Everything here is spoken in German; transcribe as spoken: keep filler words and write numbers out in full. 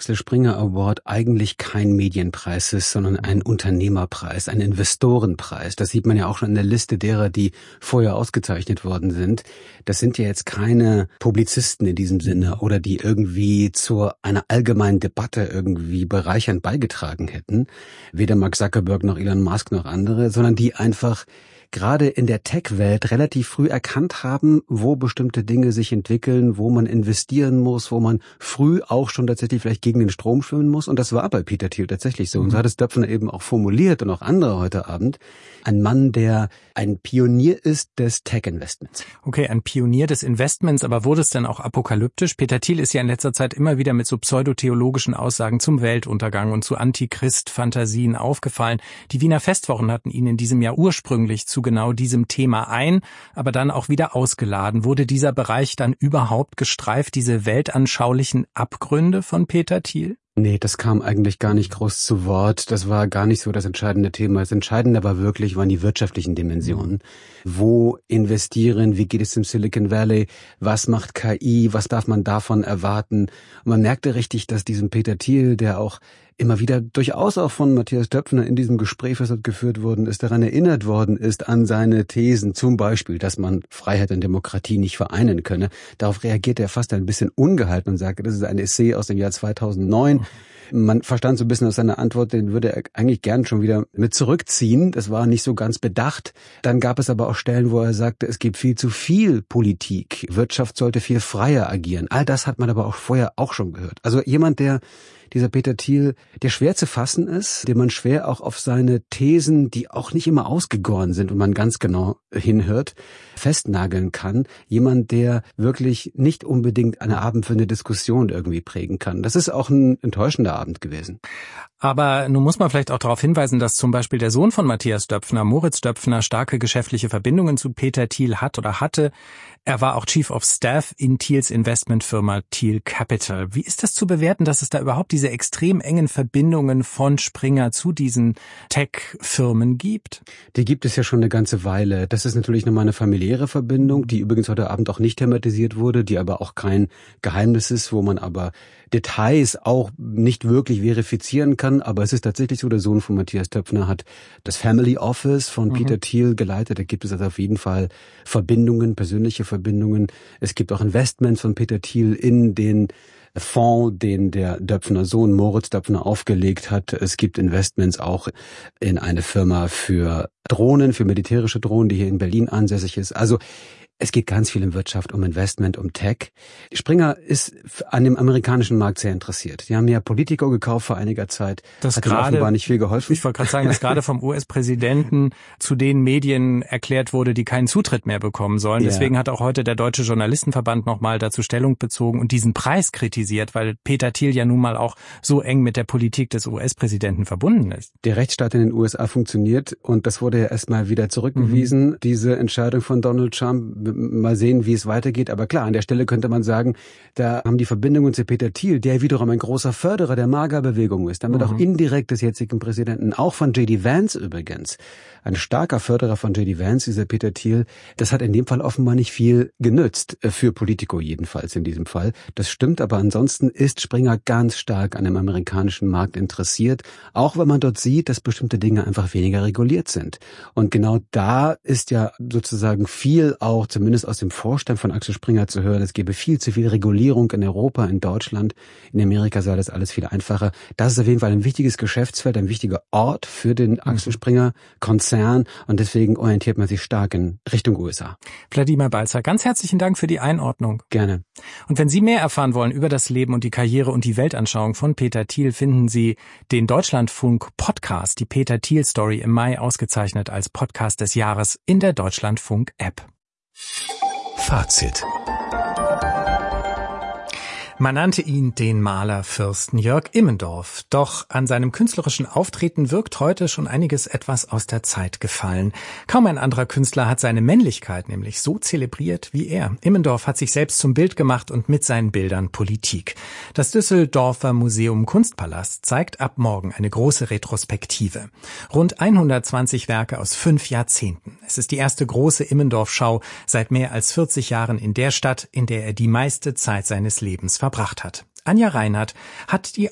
Axel Springer Award eigentlich kein Medienpreis ist, sondern ein Unternehmerpreis, ein Investorenpreis. Das sieht man ja auch schon in der Liste derer, die vorher ausgezeichnet worden sind. Das sind ja jetzt keine Publizisten in diesem Sinne oder die irgendwie zu einer allgemeinen Debatte irgendwie bereichernd beigetragen hätten. Weder Mark Zuckerberg noch Elon Musk noch andere, sondern die einfach gerade in der Tech-Welt relativ früh erkannt haben, wo bestimmte Dinge sich entwickeln, wo man investieren muss, wo man früh auch schon tatsächlich vielleicht gegen den Strom schwimmen muss. Und das war bei Peter Thiel tatsächlich so. Und so hat es Döpfner eben auch formuliert und auch andere heute Abend. Ein Mann, der ein Pionier ist des Tech-Investments. Okay, ein Pionier des Investments, aber wurde es denn auch apokalyptisch? Peter Thiel ist ja in letzter Zeit immer wieder mit so pseudotheologischen Aussagen zum Weltuntergang und zu Antichrist-Fantasien aufgefallen. Die Wiener Festwochen hatten ihn in diesem Jahr ursprünglich zu genau diesem Thema ein, aber dann auch wieder ausgeladen. Wurde dieser Bereich dann überhaupt gestreift, diese weltanschaulichen Abgründe von Peter Thiel? Nee, das kam eigentlich gar nicht groß zu Wort. Das war gar nicht so das entscheidende Thema. Das Entscheidende war wirklich, waren die wirtschaftlichen Dimensionen. Wo investieren? Wie geht es im Silicon Valley? Was macht K I? Was darf man davon erwarten? Und man merkte richtig, dass diesem Peter Thiel, der auch immer wieder durchaus auch von Matthias Döpfner in diesem Gespräch, was dort geführt worden ist, daran erinnert worden ist, an seine Thesen, zum Beispiel, dass man Freiheit und Demokratie nicht vereinen könne. Darauf reagiert er fast ein bisschen ungehalten und sagte, das ist ein Essay aus dem Jahr zweitausendneun. Man verstand so ein bisschen aus seiner Antwort, den würde er eigentlich gern schon wieder mit zurückziehen. Das war nicht so ganz bedacht. Dann gab es aber auch Stellen, wo er sagte, es gibt viel zu viel Politik. Wirtschaft sollte viel freier agieren. All das hat man aber auch vorher auch schon gehört. Also jemand, der dieser Peter Thiel, der schwer zu fassen ist, den man schwer auch auf seine Thesen, die auch nicht immer ausgegoren sind und man ganz genau hinhört, festnageln kann. Jemand, der wirklich nicht unbedingt eine Abend für eine Diskussion irgendwie prägen kann. Das ist auch ein enttäuschender Abend gewesen. Aber nun muss man vielleicht auch darauf hinweisen, dass zum Beispiel der Sohn von Matthias Döpfner, Moritz Döpfner, starke geschäftliche Verbindungen zu Peter Thiel hat oder hatte. Er war auch Chief of Staff in Thiels Investmentfirma Thiel Capital. Wie ist das zu bewerten, dass es da überhaupt diese extrem engen Verbindungen von Springer zu diesen Tech-Firmen gibt? Die gibt es ja schon eine ganze Weile. Das ist natürlich nochmal eine familiäre Verbindung, die übrigens heute Abend auch nicht thematisiert wurde, die aber auch kein Geheimnis ist, wo man aber Details auch nicht wirklich verifizieren kann. Aber es ist tatsächlich so, der Sohn von Matthias Döpfner hat das Family Office von mhm. Peter Thiel geleitet. Da gibt es also auf jeden Fall Verbindungen, persönliche Verbindungen. Es gibt auch Investments von Peter Thiel in den Fonds, den der Döpfner Sohn Moritz Döpfner aufgelegt hat. Es gibt Investments auch in eine Firma für Drohnen, für militärische Drohnen, die hier in Berlin ansässig ist. Also es geht ganz viel in Wirtschaft, um Investment, um Tech. Springer ist an dem amerikanischen Markt sehr interessiert. Die haben ja Politico gekauft vor einiger Zeit. Das hat gerade, offenbar nicht viel geholfen. Ich wollte gerade sagen, dass gerade vom U S-Präsidenten zu den Medien erklärt wurde, die keinen Zutritt mehr bekommen sollen. Ja. Deswegen hat auch heute der Deutsche Journalistenverband nochmal dazu Stellung bezogen und diesen Preis kritisiert, weil Peter Thiel ja nun mal auch so eng mit der Politik des U S-Präsidenten verbunden ist. Der Rechtsstaat in den U S A funktioniert und das wurde ja erstmal wieder zurückgewiesen, mhm. diese Entscheidung von Donald Trump. Mal sehen, wie es weitergeht. Aber klar, an der Stelle könnte man sagen, da haben die Verbindungen zu Peter Thiel, der wiederum ein großer Förderer der MAGA-Bewegung ist, damit mhm. auch indirekt des jetzigen Präsidenten, auch von J D Vance übrigens, ein starker Förderer von J D Vance, dieser Peter Thiel, das hat in dem Fall offenbar nicht viel genützt, für Politico jedenfalls in diesem Fall. Das stimmt, aber ansonsten ist Springer ganz stark an dem amerikanischen Markt interessiert, auch wenn man dort sieht, dass bestimmte Dinge einfach weniger reguliert sind. Und genau da ist ja sozusagen viel auch zumindest aus dem Vorstand von Axel Springer zu hören, es gäbe viel zu viel Regulierung in Europa, in Deutschland, in Amerika sei das alles viel einfacher. Das ist auf jeden Fall ein wichtiges Geschäftsfeld, ein wichtiger Ort für den Axel Springer Konzern und deswegen orientiert man sich stark in Richtung U S A. Wladimir Balzer, ganz herzlichen Dank für die Einordnung. Gerne. Und wenn Sie mehr erfahren wollen über das Leben und die Karriere und die Weltanschauung von Peter Thiel, finden Sie den Deutschlandfunk Podcast, die Peter Thiel Story, im Mai ausgezeichnet als Podcast des Jahres in der Deutschlandfunk App. Fazit. Man nannte ihn den Malerfürsten Jörg Immendorf. Doch an seinem künstlerischen Auftreten wirkt heute schon einiges etwas aus der Zeit gefallen. Kaum ein anderer Künstler hat seine Männlichkeit nämlich so zelebriert wie er. Immendorf hat sich selbst zum Bild gemacht und mit seinen Bildern Politik. Das Düsseldorfer Museum Kunstpalast zeigt ab morgen eine große Retrospektive. Rund hundertzwanzig Werke aus fünf Jahrzehnten. Es ist die erste große Immendorf-Schau seit mehr als vierzig Jahren in der Stadt, in der er die meiste Zeit seines Lebens verbracht hat. Anja Reinhardt hat die